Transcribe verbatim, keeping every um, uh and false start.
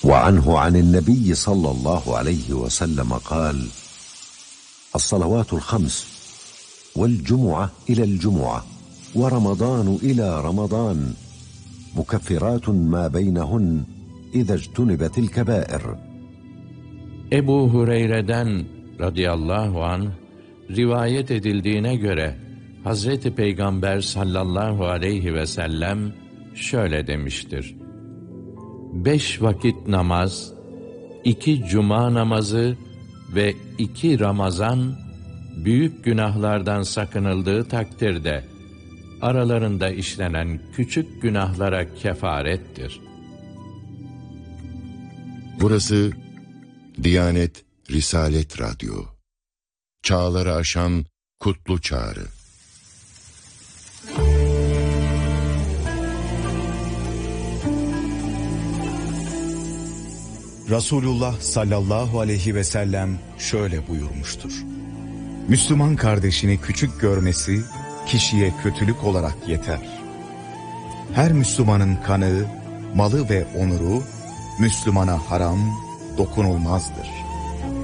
وعنه عن النبي صلى الله عليه وسلم قال: الصلوات الخمس والجمعة إلى الجمعة ورمضان إلى رمضان مكفرات ما بينهن إذا اجتنبت الكبائر. Ebu Hureyre'den radıyallahu anh rivayet edildiğine göre Hazreti Peygamber sallallahu aleyhi ve sellem şöyle demiştir: Beş vakit namaz, iki cuma namazı ve iki Ramazan büyük günahlardan sakınıldığı takdirde aralarında işlenen küçük günahlara kefarettir. Burası Diyanet Risalet Radyo. Çağları aşan kutlu çağrı. Resulullah sallallahu aleyhi ve sellem şöyle buyurmuştur: Müslüman kardeşini küçük görmesi kişiye kötülük olarak yeter. Her Müslümanın kanı, malı ve onuru Müslümana haram, dokunulmazdır.